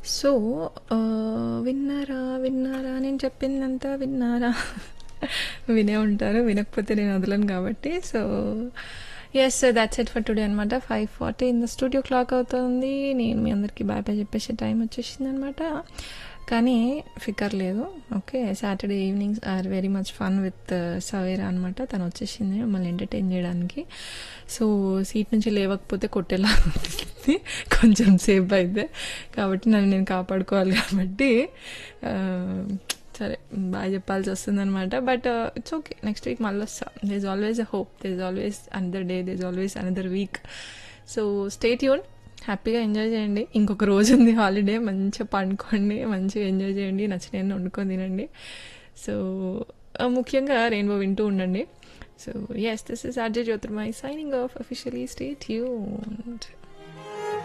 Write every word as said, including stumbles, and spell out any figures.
So ఆహ్, విన్నారా? విన్నారా? నేను చెప్పిందంతా విన్నారా? వినే ఉంటారు. వినకపోతే నేను వదలను కాబట్టి. So yes, that's it for today అనమాట. Five forty in the studio clock అవుతుంది. నేను మీ అందరికీ బాయ్ బాయ్ చెప్పేసే టైం వచ్చేసింది అనమాట. కానీ ఫికర్ లేదు. Okay, Saturday evenings are very much fun with Savera అనమాట. తను వచ్చేసింది మమ్మల్ని ఎంటర్టైన్ చేయడానికి. సో సీట్ నుంచి లేవకపోతే కొట్టేలా ఉంటుంది కొంచెం సేపు అయితే. కాబట్టి నన్ను నేను కాపాడుకోవాలి కాబట్టి ఆ, సరే బాగా చెప్పాల్సి వస్తుంది అనమాట. But it's okay, next week మళ్ళీ వస్తా. They is always a hope, they is always another day, they is always another week. So stay tune, హ్యాపీగా ఎంజాయ్ చేయండి. ఇంకొక రోజు ఉంది హాలిడే, మంచిగా పండుకోండి, మంచిగా ఎంజాయ్ చేయండి, నచ్చినవి వండుకొని తినండి. సో ముఖ్యంగా రెయిన్బో వింటూ ఉండండి. So yes, this is RJ Jyotirmayi signing off. Officially stay tuned.